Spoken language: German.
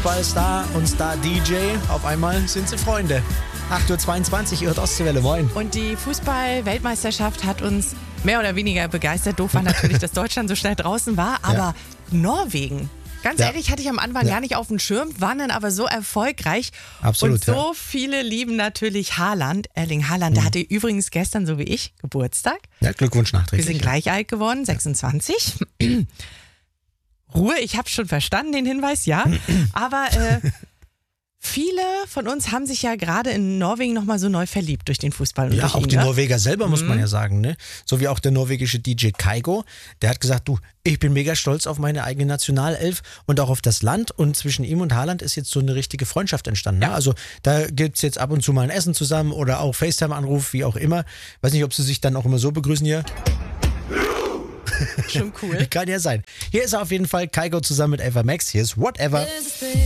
Fußballstar und Star-DJ. Auf einmal sind sie Freunde. 8.22 Uhr, ihr hört Ostseewelle, moin. Und die Fußball-Weltmeisterschaft hat uns mehr oder weniger begeistert. Doof war natürlich, dass Deutschland so schnell draußen war, aber Norwegen. Ganz ehrlich, hatte ich am Anfang gar nicht auf dem Schirm, waren dann aber so erfolgreich. Absolut, und so viele lieben natürlich Haaland, Erling Haaland. Der hatte übrigens gestern, so wie ich, Geburtstag. Ja, Glückwunsch Wir nachträglich. sind gleich alt geworden, 26. Ruhe, ich habe schon verstanden, den Hinweis, ja. Aber viele von uns haben sich ja gerade in Norwegen nochmal so neu verliebt durch den Fußball. Und Ja, durch auch ihn, die ne? Norweger selber, muss man ja sagen, ne? So wie auch der norwegische DJ Kygo, der hat gesagt, du, ich bin mega stolz auf meine eigene Nationalelf und auch auf das Land, und zwischen ihm und Haaland ist jetzt so eine richtige Freundschaft entstanden. Ne? Also da gibt's jetzt ab und zu mal ein Essen zusammen oder auch FaceTime-Anruf, wie auch immer. Weiß nicht, ob sie sich dann auch immer so begrüßen hier. Schon cool. Kann ja sein. Hier ist auf jeden Fall Kygo zusammen mit Ava Max. Hier ist Whatever.